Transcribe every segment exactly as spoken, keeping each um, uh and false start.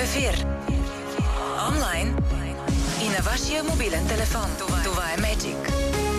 ефир. Онлайн и на вашия мобилен телефон. Това, Това е Magic.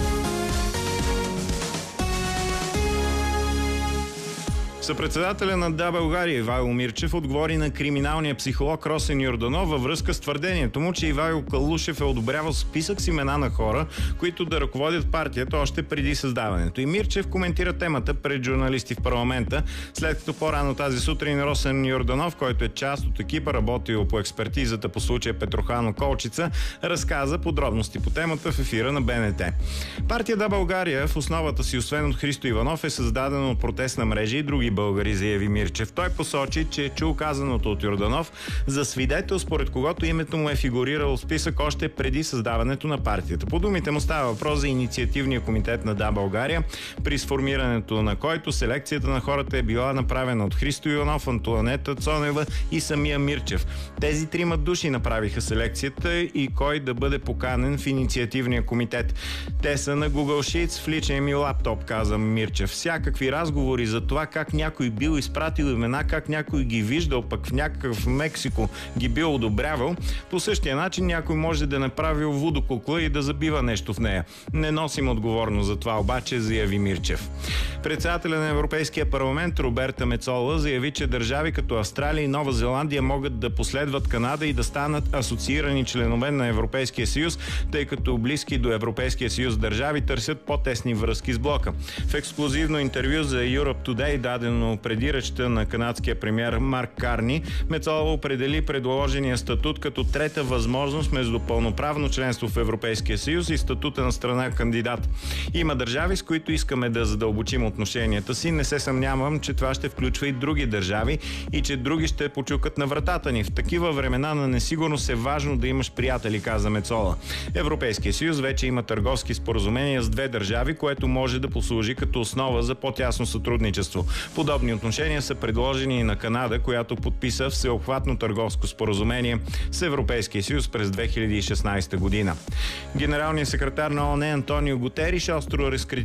Съпредседателя на Да, България Ивайло Мирчев отговори на криминалния психолог Росен Йорданов във връзка с твърдението му, че Ивайло Калушев е одобрявал списък с имена на хора, които да ръководят партията още преди създаването. И Мирчев коментира темата пред журналисти в парламента, след като по-рано тази сутрин Росен Йорданов, който е част от екипа, работил по експертизата по случая Петрохано-Колчица, разказа подробности по темата в ефира на Б Н Т. Партия Да, България в основата си, освен от Христо Иванов, е създадена от протестна мрежа и други българи, заяви Мирчев. Той посочи, че е чул казаното от Йорданов за свидетел, според когото името му е фигурирало в списък още преди създаването на партията. По думите му става въпрос за инициативния комитет на Да, България, при сформирането на който селекцията на хората е била направена от Христо Иванов, Антоанета Цонева и самия Мирчев. Тези трима души направиха селекцията и кой да бъде поканен в инициативния комитет. Те са на Google Sheets в личния ми лаптоп, каза Мирчев. Всякакви разговори за това как някой бил изпратил имена, как някой ги виждал, пък в някакъв Мексико ги бил одобрявал. По същия начин някой може да направил водокукла и да забива нещо в нея. Не носим отговорност за това, обаче, заяви Мирчев. Председателя на Европейския парламент Роберта Мецола заяви, че държави като Австралия и Нова Зеландия могат да последват Канада и да станат асоциирани членове на Европейския съюз, тъй като близки до Европейския съюз държави търсят по-тесни връзки с блока. В ексклузивно интервю за Europe Today, дадено преди речта на канадския премиер Марк Карни, Мецола определи предложения статут като трета възможност между пълноправно членство в Европейския съюз и статута на страна кандидат. Има държави, с които искаме да задълбочим отношенията си. Не се съмнявам, че това ще включва и други държави и че други ще почукат на вратата ни. В такива времена на несигурност е важно да имаш приятели, каза Мецола. Европейския съюз вече има търговски споразумения с две държави, което може да послужи като основа за по-тясно сътрудничество. Подобни отношения са предложени и на Канада, която подписа всеобхватно търговско споразумение с Европейския съюз през две хиляди и шестнадесета година. Генералният секретар на ООН Антонио Гутериш остро разкритикува